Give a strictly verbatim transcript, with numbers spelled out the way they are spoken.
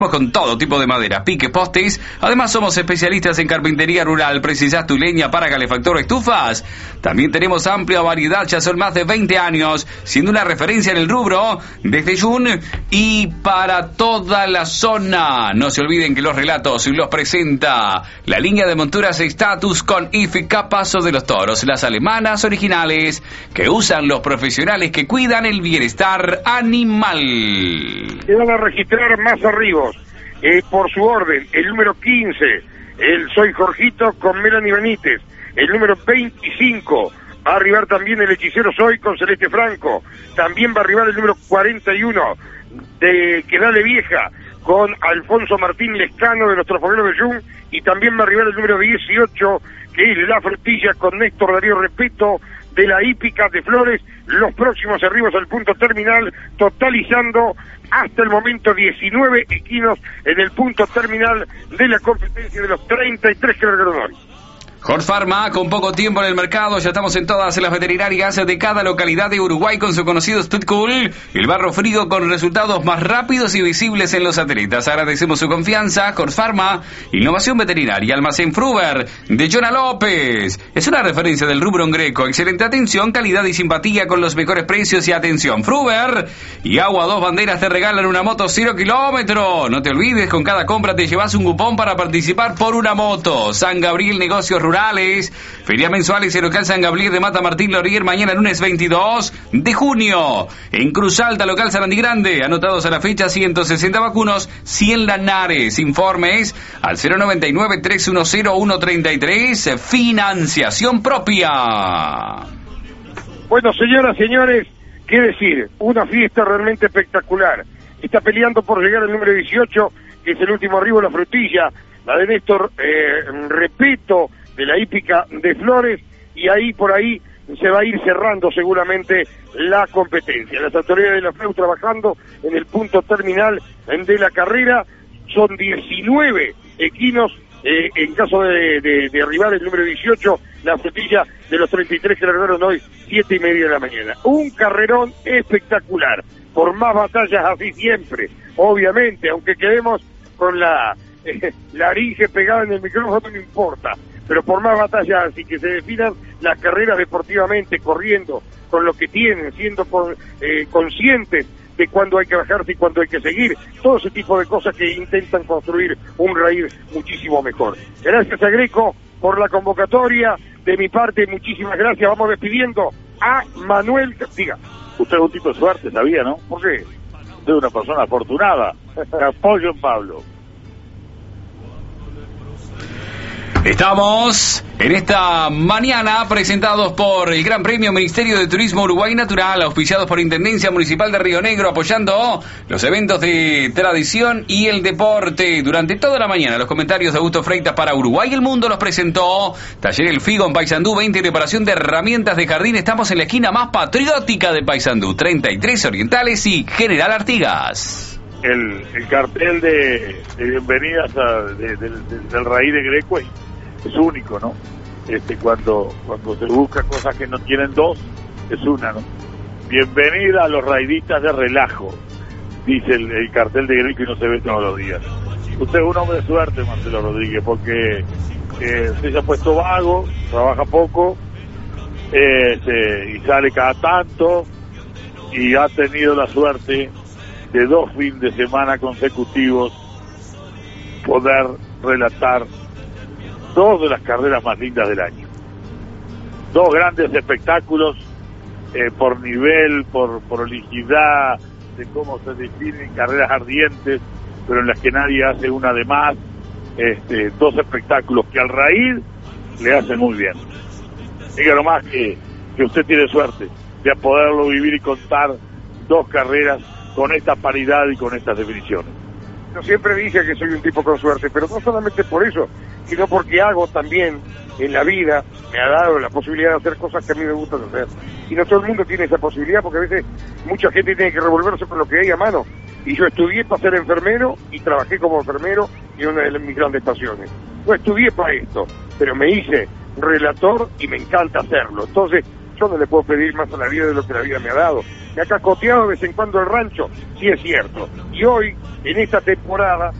Con todo tipo de madera, pique, postes. Además somos especialistas en carpintería rural. ¿Precisas tu leña para calefactor o estufas? También tenemos amplia variedad, ya son más de veinte años, siendo una referencia en el rubro desde Jun y para toda la zona. No se olviden que los relatos los presenta la línea de monturas Status con I F Capazo de los Toros, las alemanas originales que usan los profesionales que cuidan el bienestar animal. Se van a registrar más arribos, eh, por su orden, el número quince, el Soy Jorgito con Melanie Benítez, el número veinticinco, va a arribar también el Hechicero Soy con Celeste Franco, también va a arribar el número cuarenta y uno de Quedale Vieja con Alfonso Martín Lescano de los Trofogueros de Jun, y también va a arribar el número dieciocho, que es La Frutilla con Néstor Darío Repeto de la Hípica de Flores. Los próximos arribos al punto terminal, totalizando hasta el momento diecinueve equinos en el punto terminal de la competencia de los treinta y tres que lograron hoy. Hort Pharma, con poco tiempo en el mercado, ya estamos en todas las veterinarias de cada localidad de Uruguay con su conocido Stud Cool, el barro frío con resultados más rápidos y visibles en los atletas. Agradecemos su confianza. Hort Pharma, innovación veterinaria, Almacén Fruber, de Jonah López. Es una referencia del rubro en Greco. Excelente atención, calidad y simpatía con los mejores precios y atención. Fruber y Agua Dos Banderas te regalan una moto cero kilómetro. No te olvides, con cada compra te llevas un cupón para participar por una moto. San Gabriel Negocios Rurales. Ferias mensuales en local San Gabriel de Mata Martín Laurier, mañana lunes veintidós de junio. En Cruz Alta, local Sarandí Grande. Anotados a la fecha, ciento sesenta vacunos, cien lanares. Informes al cero noventa y nueve, trescientos diez, ciento treinta y tres. Financiación propia. Bueno, señoras, señores, qué decir, una fiesta realmente espectacular. Está peleando por llegar el número dieciocho, que es el último arribo, La Frutilla, la de Néstor eh, Repeto, de la Hípica de Flores, y ahí por ahí se va a ir cerrando seguramente la competencia. Las autoridades de la F E U trabajando en el punto terminal de la carrera. Son diecinueve equinos, eh, en caso de, de, de arribar el número dieciocho, La Frutilla, de los treinta y tres que largaron hoy, siete y media de la mañana. Un carrerón espectacular, por más batallas así siempre, obviamente, aunque quedemos con la eh, laringe pegada en el micrófono, no importa, pero por más batallas así, que se definan las carreras deportivamente, corriendo con lo que tienen, siendo con, eh, conscientes de cuándo hay que bajarse y cuándo hay que seguir, todo ese tipo de cosas que intentan construir un raíz muchísimo mejor. Gracias a Greco por la convocatoria, de mi parte muchísimas gracias. Vamos despidiendo a Manuel. Diga. Usted es un tipo de suerte, ¿sabía, no? ¿Por qué? Usted es una persona afortunada. Te apoyo en Pablo. Estamos en esta mañana presentados por el Gran Premio Ministerio de Turismo Uruguay Natural, auspiciados por Intendencia Municipal de Río Negro, apoyando los eventos de tradición y el deporte. Durante toda la mañana, los comentarios de Augusto Freitas para Uruguay y el Mundo los presentó Taller El Figo en Paysandú, veinte y reparación de herramientas de jardín. Estamos en la esquina más patriótica de Paysandú, treinta y tres Orientales y General Artigas. El, el cartel de, de bienvenidas a, de, de, de, del raíz de Greco es, es único, ¿no? Este, cuando cuando se busca cosas que no tienen dos, es una, ¿no? Bienvenida a los raidistas de relajo, dice el, el cartel de Greco, y no se ve todos los días. Usted es un hombre de suerte, Marcelo Rodríguez, porque eh, usted se ha puesto vago, trabaja poco, eh, se, y sale cada tanto, y ha tenido la suerte de dos fines de semana consecutivos poder relatar dos de las carreras más lindas del año. Dos grandes espectáculos, eh, por nivel, por prolijidad, de cómo se definen carreras ardientes, pero en las que nadie hace una de más. Este, dos espectáculos que al raíz le hacen muy bien. Diga nomás que, que usted tiene suerte de poderlo vivir y contar dos carreras con esta paridad y con estas definiciones. Yo siempre dije que soy un tipo con suerte, pero no solamente por eso, sino porque hago también en la vida, me ha dado la posibilidad de hacer cosas que a mí me gustan hacer. Y no todo el mundo tiene esa posibilidad, porque a veces mucha gente tiene que revolverse con lo que hay a mano. Y yo estudié para ser enfermero y trabajé como enfermero en una de mis grandes pasiones. No estudié para esto, pero me hice relator y me encanta hacerlo. Entonces, yo no le puedo pedir más a la vida de lo que la vida me ha dado. Me ha cacoteado de vez en cuando el rancho, sí es cierto. Y hoy, en esta temporada,